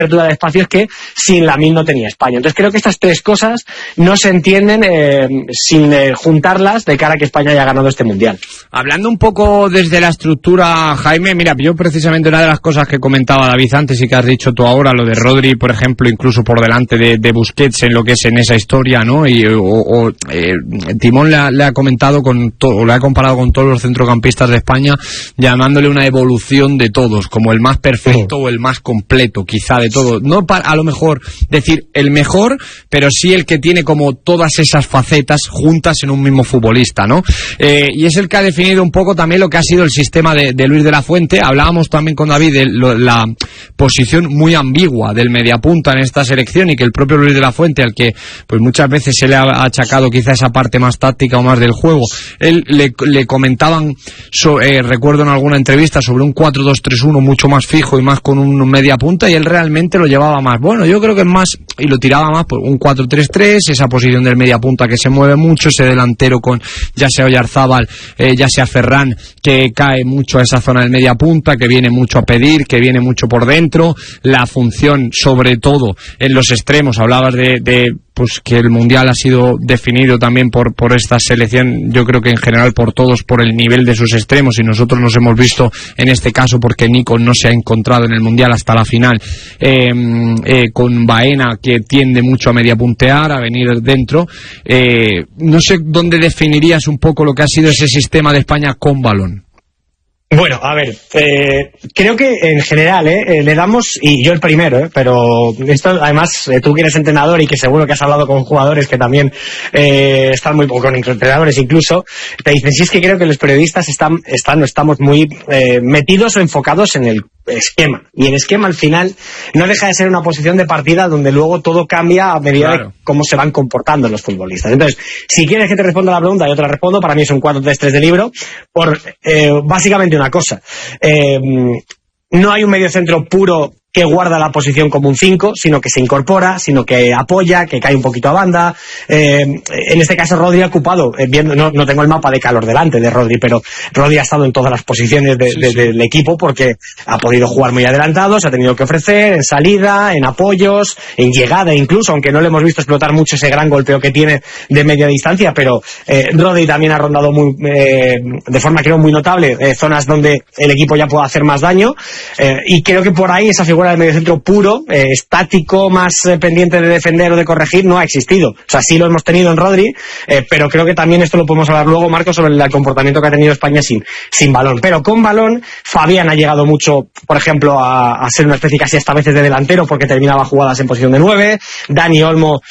apertura de espacios que sin Lamine no tenía España. Entonces creo que estas tres cosas no se entienden sin juntarlas de cara a que España haya ganado este Mundial. Hablando un poco desde la estructura, Jaime, mira, yo precisamente una de las cosas que comentaba David antes y que has dicho tú ahora, lo de Rodri, por ejemplo, incluso por delante de Busquets en lo que es en esa historia, ¿no? Y Timón le ha comentado le ha comparado con todos los centrocampistas de España, llamándole una evolución de todos, como el más perfecto o el más completo, quizá de todos. No a lo mejor decir el mejor, pero sí el que tiene como todas esas facetas juntas en un mismo futbolista, ¿no? Y es el que ha definido un poco también lo que ha sido el sistema de Luis de la Fuente. Hablábamos también con David de la posición muy ambigua del mediapunta en esta selección, y que el propio Luis de la Fuente, al que pues muchas veces se le ha achacado quizá esa parte más táctica o más del juego, él le comentaban, recuerdo en alguna entrevista, sobre un 4-2-3-1 mucho más fijo y más con un mediapunta, y él realmente lo llevaba más, bueno, yo creo que es más, y lo tiraba más por un 4-3-3, esa posición del mediapunta que se mueve mucho, ese delantero con ya sea Oyarzábal, ya sea Ferran, que cae mucho a esa zona del mediapunta, que viene mucho a pedir, que viene mucho por dentro, la función sobre todo en los extremos. Hablabas de pues que el Mundial ha sido definido también por esta selección, yo creo que en general por todos, por el nivel de sus extremos, y nosotros nos hemos visto en este caso porque Nico no se ha encontrado en el Mundial hasta la final, con Baena, que tiende mucho a mediapuntear, a venir dentro. No sé dónde definirías un poco lo que ha sido ese sistema de España con balón. Bueno, a ver, creo que en general le damos, y yo el primero, pero esto además tú que eres entrenador y que seguro que has hablado con jugadores que también están muy poco, con entrenadores incluso, te dicen, sí, es que creo que los periodistas estamos muy metidos o enfocados en el esquema, y el esquema al final no deja de ser una posición de partida donde luego todo cambia a medida de cómo se van comportando los futbolistas. Entonces, si quieres que te responda la pregunta, yo te la respondo. Para mí es un 4-3-3 de libro por básicamente una cosa, no hay un mediocentro puro que guarda la posición como un 5, sino que se incorpora, sino que apoya, que cae un poquito a banda. En este caso Rodri ha ocupado, no tengo el mapa de calor delante de Rodri, pero Rodri ha estado en todas las posiciones del equipo, porque ha podido jugar muy adelantado, se ha tenido que ofrecer en salida, en apoyos, en llegada incluso, aunque no le hemos visto explotar mucho ese gran golpeo que tiene de media distancia, pero Rodri también ha rondado de forma creo muy notable zonas donde el equipo ya puede hacer más daño, y creo que por ahí esa figura del mediocentro puro, estático, más pendiente de defender o de corregir, no ha existido. O sea, sí lo hemos tenido en Rodri, pero creo que también esto lo podemos hablar luego, Marco, sobre el comportamiento que ha tenido España sin balón. Pero con balón, Fabián ha llegado mucho, por ejemplo, a ser una especie casi hasta veces de delantero, porque terminaba jugadas en posición de 9. Dani Olmo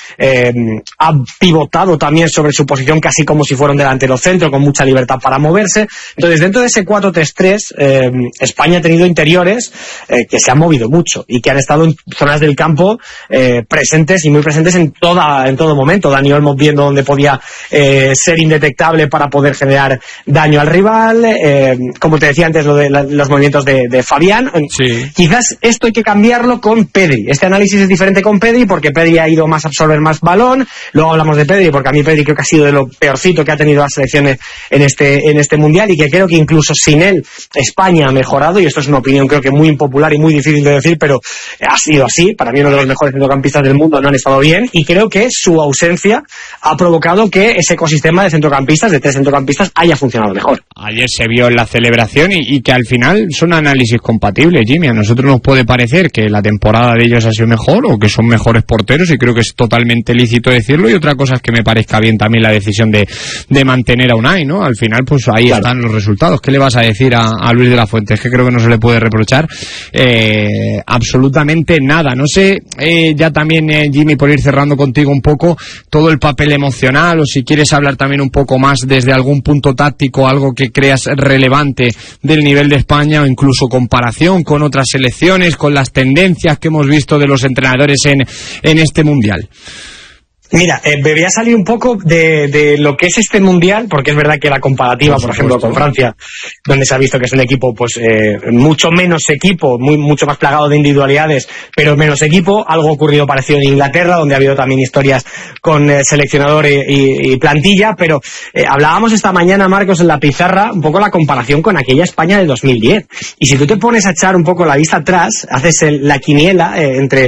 ha pivotado también sobre su posición casi como si fuera un delantero centro, con mucha libertad para moverse. Entonces, dentro de ese 4-3-3, España ha tenido interiores que se han movido mucho y que han estado en zonas del campo presentes y muy presentes en todo momento. Dani Olmo viendo dónde podía ser indetectable para poder generar daño al rival, como te decía antes, lo de los movimientos de Fabián. Sí. Quizás esto hay que cambiarlo con Pedri. Este análisis es diferente con Pedri porque Pedri ha ido más a absorber más balón. Luego hablamos de Pedri porque a mí Pedri creo que ha sido de lo peorcito que ha tenido las selecciones en este Mundial, y que creo que incluso sin él España ha mejorado, y esto es una opinión creo que muy impopular y muy difícil de decir, pero ha sido así. Para mí uno de los mejores centrocampistas del mundo, no han estado bien, y creo que su ausencia ha provocado que ese ecosistema de centrocampistas, de tres centrocampistas, haya funcionado mejor. Ayer se vio en la celebración y que al final son análisis compatibles, Jimmy. A nosotros nos puede parecer que la temporada de ellos ha sido mejor o que son mejores porteros, y creo que es totalmente lícito decirlo, y otra cosa es que me parezca bien también la decisión de mantener a Unai, ¿no? Al final pues ahí están los resultados. ¿Qué le vas a decir a Luis de la Fuente? Es que creo que no se le puede reprochar absolutamente nada. No sé, ya también Jimmy, por ir cerrando contigo un poco todo el papel emocional, o si quieres hablar también un poco más desde algún punto táctico, algo que creas relevante del nivel de España, o incluso comparación con otras selecciones, con las tendencias que hemos visto de los entrenadores en este Mundial. Mira, me voy a salir un poco de lo que es este Mundial, porque es verdad que la comparativa, por ejemplo, con Francia, donde se ha visto que es un equipo, pues, mucho menos equipo, mucho más plagado de individualidades, pero menos equipo. Algo ocurrido parecido en Inglaterra, donde ha habido también historias con seleccionador y plantilla, pero hablábamos esta mañana, Marcos, en la pizarra, un poco la comparación con aquella España de 2010. Y si tú te pones a echar un poco la vista atrás, haces la quiniela entre